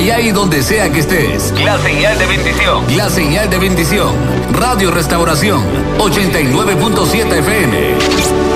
allá y donde sea que estés. La señal de bendición. La señal de bendición. Radio Restauración 89.7 FM.